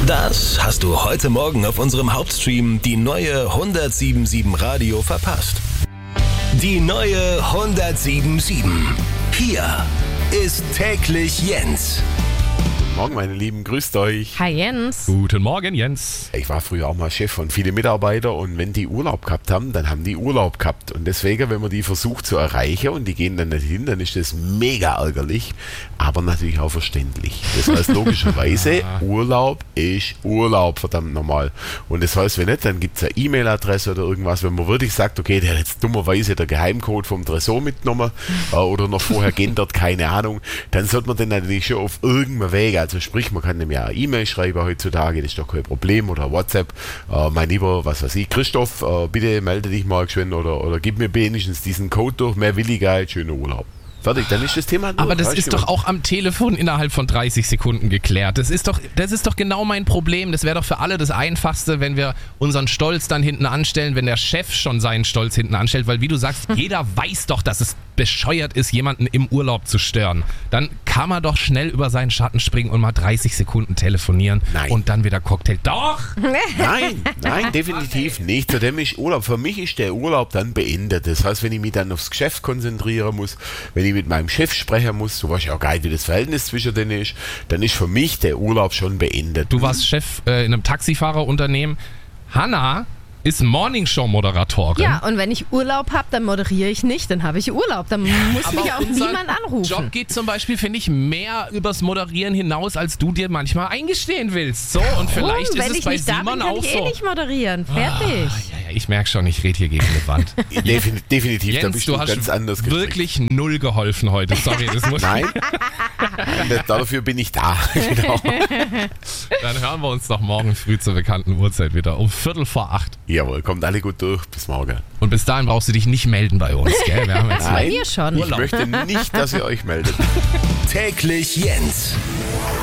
Das hast du heute Morgen auf unserem Hauptstream die neue 107.7 Radio verpasst. Die neue 107.7. Hier ist täglich Jens. Guten Morgen, meine Lieben, grüßt euch. Hi Jens. Guten Morgen, Jens. Ich war früher auch mal Chef von vielen Mitarbeitern und wenn die Urlaub gehabt haben, dann haben die Urlaub gehabt. Und deswegen, wenn man die versucht zu erreichen und die gehen dann nicht hin, dann ist das mega ärgerlich, aber natürlich auch verständlich. Das heißt logischerweise, Urlaub ist Urlaub, verdammt normal. Und das heißt, wenn nicht, dann gibt es eine E-Mail-Adresse oder irgendwas, wenn man wirklich sagt, okay, der hat jetzt dummerweise der Geheimcode vom Tresor mitgenommen oder noch vorher geändert, keine Ahnung, dann sollte man den natürlich schon auf irgendeinem Weg, also sprich, man kann dem ja eine E-Mail schreiben heutzutage, das ist doch kein Problem, oder WhatsApp, mein lieber, was weiß ich, Christoph, bitte melde dich mal geschwind oder gib mir wenigstens diesen Code durch, mehr will ich gar nicht, schöner Urlaub. Fertig, dann ist das Thema durch. Aber das ist doch auch am Telefon innerhalb von 30 Sekunden geklärt. Das ist doch genau mein Problem. Das wäre doch für alle das Einfachste, wenn wir unseren Stolz dann hinten anstellen, wenn der Chef schon seinen Stolz hinten anstellt. Weil wie du sagst, jeder weiß doch, dass es bescheuert ist, jemanden im Urlaub zu stören. Dann kann man doch schnell über seinen Schatten springen und mal 30 Sekunden telefonieren. Nein. Und dann wieder Cocktail. Doch! Nein, definitiv nicht. Zudem ist Urlaub, für mich ist der Urlaub dann beendet. Das heißt, wenn ich mich dann aufs Geschäft konzentrieren muss, wenn ich mit meinem Chef sprechen muss, du weißt ja auch gar nicht, wie das Verhältnis zwischen denen ist, dann ist für mich der Urlaub schon beendet. Du warst Chef in einem Taxifahrerunternehmen. Hanna ist Morningshow-Moderatorin. Ja, und wenn ich Urlaub habe, dann moderiere ich nicht, dann habe ich Urlaub. Dann muss mich auch niemand anrufen. Job geht zum Beispiel, finde ich, mehr übers Moderieren hinaus, als du dir manchmal eingestehen willst. So, und vielleicht ist es bei Simon auch so. Wenn ich nicht moderieren. Fertig. Ja, ich merke schon, ich rede hier gegen eine Wand. Definitiv, Jens, da bist du hast ganz anders gestrickt. wirklich null geholfen heute. Sorry, das muss Nein, dafür bin ich da. Genau. Dann hören wir uns doch morgen früh zur bekannten Uhrzeit wieder, um 7:45. Jawohl, kommt alle gut durch, bis morgen. Und bis dahin brauchst du dich nicht melden bei uns, gell? Wir haben jetzt Bei mir schon. Ich möchte nicht, dass ihr euch meldet. Täglich Jens.